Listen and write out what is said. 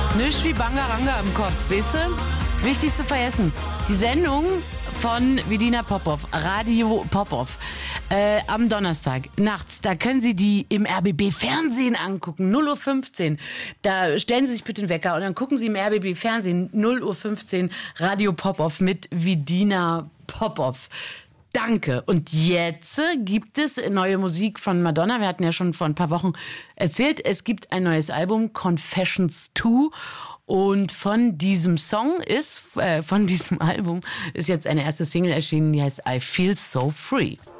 Nicht wie Bangaranga im Kopf, weißt du? Wichtigste vergessen. Die Sendung von Vidina Popov, Radio Popov, am Donnerstag nachts, da können Sie die im RBB Fernsehen angucken, 0:15 Uhr. Da stellen Sie sich bitte den Wecker und dann gucken Sie im RBB Fernsehen, 0:15 Uhr, Radio Popov mit Vidina Popov. Danke. Und jetzt gibt es neue Musik von Madonna. Wir hatten ja schon vor ein paar Wochen erzählt, es gibt ein neues Album, Confessions 2. Und von diesem Album ist jetzt eine erste Single erschienen, die heißt I Feel So Free.